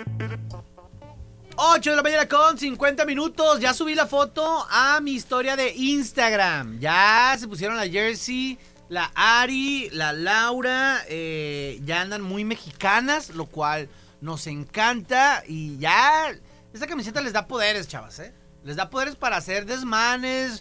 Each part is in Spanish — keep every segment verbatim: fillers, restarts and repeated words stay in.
ocho de la mañana con cincuenta minutos. Ya subí la foto a mi historia de Instagram. Ya se pusieron la jersey, la Ari, la Laura. Eh, ya andan muy mexicanas, lo cual nos encanta. Y ya, esta camiseta les da poderes, chavas, ¿eh? Les da poderes para hacer desmanes,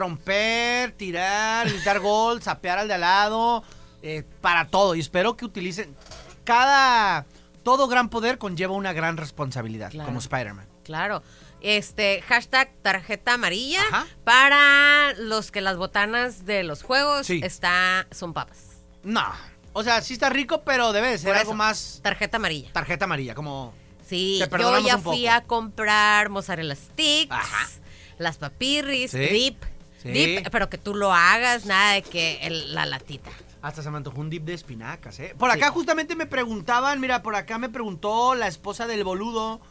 romper, tirar, gritar gol, sapear al de al lado. Eh, para todo. Y espero que utilicen cada... Todo gran poder conlleva una gran responsabilidad, claro, como Spider-Man. Claro. Este, hashtag tarjeta amarilla. Ajá. Para los que las botanas de los juegos sí. está, son papas. No. O sea, sí está rico, pero debe de ser Por algo eso, más... tarjeta amarilla. Tarjeta amarilla, como... Sí, yo ya fui poco. a comprar mozzarella sticks, ajá, las papirris, sí. dip, sí. dip, pero que tú lo hagas, nada de que el, la latita. Hasta se me antojó un dip de espinacas, ¿eh? Por acá sí. justamente me preguntaban, mira, por acá me preguntó la esposa del boludo.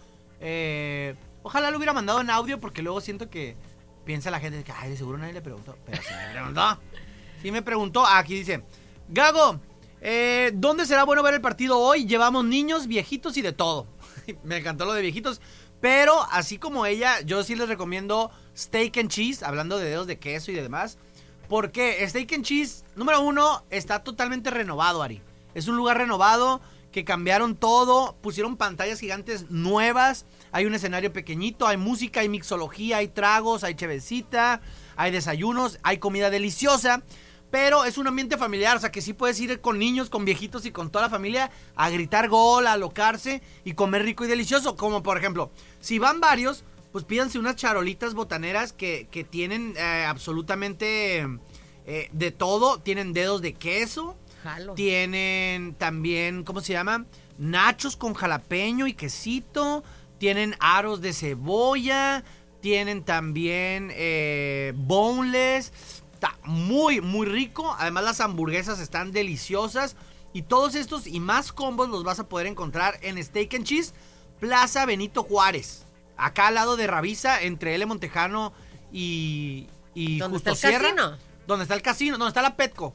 Eh, ojalá lo hubiera mandado en audio porque luego siento que piensa la gente que, ay, de seguro nadie le preguntó. Pero sí me preguntó. Sí me preguntó. Ah, aquí dice, Gago, eh, ¿dónde será bueno ver el partido hoy? Llevamos niños, viejitos y de todo. Me encantó lo de viejitos. Pero así como ella, yo sí les recomiendo Steak and Cheese, hablando de dedos de queso y de demás. Porque Steak and Cheese, número uno, está totalmente renovado, Ari. Es un lugar renovado, que cambiaron todo, pusieron pantallas gigantes nuevas, hay un escenario pequeñito, hay música, hay mixología, hay tragos, hay chevecita, hay desayunos, hay comida deliciosa. Pero es un ambiente familiar, o sea que sí puedes ir con niños, con viejitos y con toda la familia a gritar gol, a alocarse y comer rico y delicioso. Como por ejemplo, si van varios... pues pídanse unas charolitas botaneras que, que tienen eh, absolutamente eh, de todo. Tienen dedos de queso. Jalo. Tienen también, ¿cómo se llama? Nachos con jalapeño y quesito. Tienen aros de cebolla. Tienen también eh, boneless. Está muy, muy rico. Además las hamburguesas están deliciosas. Y todos estos y más combos los vas a poder encontrar en Steak and Cheese, Plaza Benito Juárez. Acá al lado de Ravisa, entre L. Montejano y, y ¿Dónde Justo está el Sierra. casino? ¿Dónde está el casino? ¿Dónde está la Petco?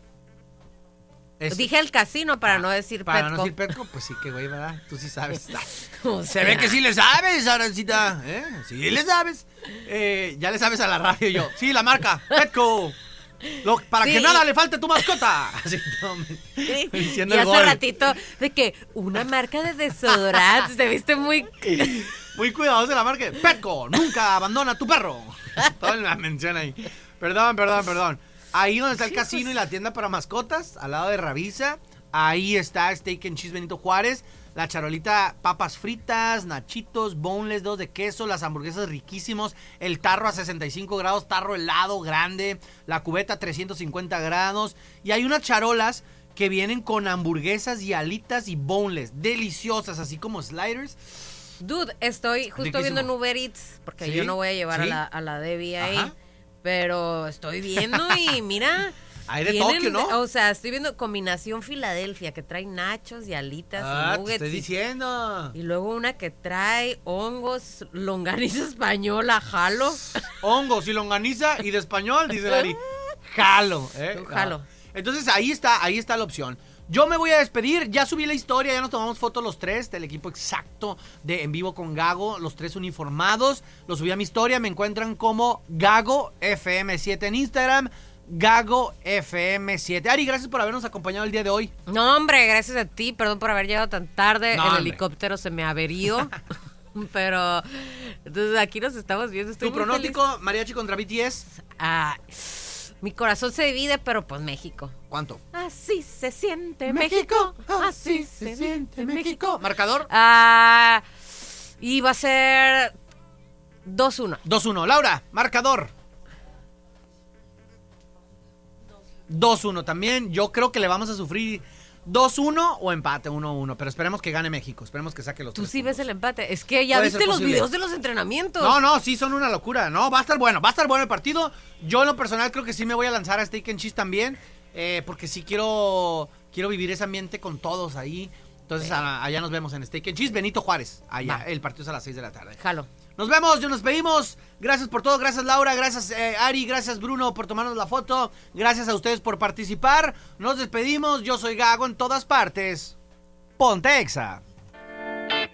Es... Dije el casino para ah, no decir para Petco. Para no decir Petco, pues sí que güey, ¿verdad? Tú sí sabes. Se ve que sí le sabes, Arancita. ¿Eh? Sí le sabes. Eh, ya le sabes a la radio yo. Sí, la marca, Petco. Lo, para sí. que nada le falte tu mascota. Así, no, me, sí. Y hace gol. ratito de que una marca de desodorantes te viste muy... Muy cuidadoso de la marca. Petco, nunca abandona a tu perro. Toda la mención ahí. Perdón, perdón, perdón. Ahí donde está el casino y la tienda para mascotas, al lado de Ravisa, ahí está Steak and Cheese Benito Juárez. La charolita, papas fritas, nachitos, boneless, dedos de queso, las hamburguesas riquísimos, el tarro a sesenta y cinco grados, tarro helado grande, la cubeta a trescientos cincuenta grados. Y hay unas charolas que vienen con hamburguesas y alitas y boneless, deliciosas, así como sliders. Dude, estoy justo riquísimo. Viendo en Uber Eats, porque ¿sí? Yo no voy a llevar ¿sí? a, la, a la Debbie ahí, ajá, pero estoy viendo y mira... Hay de Tokio, ¿no? O sea, estoy viendo combinación Filadelfia, que trae nachos y alitas ah, y nuggets. Te estoy diciendo. Y luego una que trae hongos, longaniza española, jalo. Hongos y longaniza y de español, dice Lari. Jalo, ¿eh? Jalo. Entonces ahí está, ahí está la opción. Yo me voy a despedir, ya subí la historia, ya nos tomamos fotos los tres del equipo exacto de En Vivo con Gago, los tres uniformados. Lo subí a mi historia, me encuentran como Gago F M siete en Instagram. Gago F M siete. Ari, gracias por habernos acompañado el día de hoy. No, hombre, gracias a ti. Perdón por haber llegado tan tarde. No, el hombre. helicóptero se me averió. Pero, entonces aquí nos estamos viendo. Estoy ¿Tu muy pronóstico, feliz. Mariachi contra B T S? Ah, mi corazón se divide, pero pues México. ¿Cuánto? Así se siente México. México así se siente México. ¿Marcador? Ah, y va a ser dos uno. dos uno. Laura, marcador. dos uno también. Yo creo que le vamos a sufrir dos uno o empate uno uno. Pero esperemos que gane México. Esperemos que saque los Tú tres sí puntos. ves el empate. Es que ya Puede viste ser los posible. videos de los entrenamientos. No, no, sí son una locura. No, va a estar bueno. Va a estar bueno el partido. Yo en lo personal creo que sí me voy a lanzar a Steak and Cheese también. Eh, porque sí quiero quiero vivir ese ambiente con todos ahí. Entonces sí. a, allá nos vemos en Steak and Cheese. Benito Juárez. Allá. Va. El partido es a las seis de la tarde. Jalo. Nos vemos, yo nos pedimos. Gracias por todo, gracias Laura, gracias eh, Ari, gracias Bruno por tomarnos la foto. Gracias a ustedes por participar. Nos despedimos, yo soy Gago en todas partes. Ponte Exa.